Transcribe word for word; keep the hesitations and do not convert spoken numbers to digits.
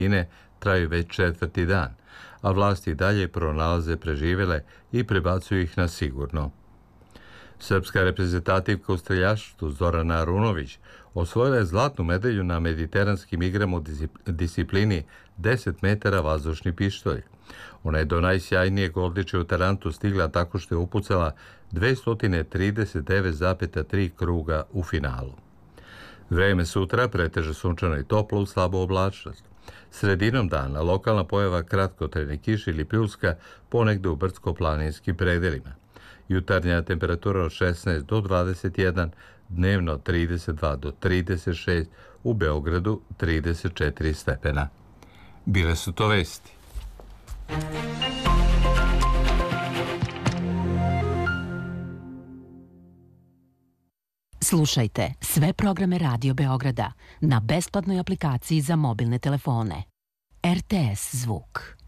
Kine traju već četvrti dan, a vlasti dalje pronalaze preživele i prebacuju ih na sigurno. Srpska reprezentativka u streljaštvu Zorana Arunović osvojila je zlatnu medalju na mediteranskim igrama u disciplini deset metara vazdušni pištolj. Ona je do najsjajnijeg odličja u Tarantu stigla tako što je upucala dvesta trideset devet zarez tri kruga u finalu. Vreme sutra preteže sunčano i toplo uz slabu oblačnost. Sredinom dana lokalna pojava kratkotrajne kiše ili pljuska ponegde u brdsko-planinskim predelima. Jutarnja temperatura od šesnaest do dvadeset jedan, dnevno od trideset dva do trideset šest, u Beogradu trideset četiri stepena. Bile su to vesti. Slušajte sve programe Radio Beograda na besplatnoj aplikaciji za mobilne telefone. R T S Zvuk.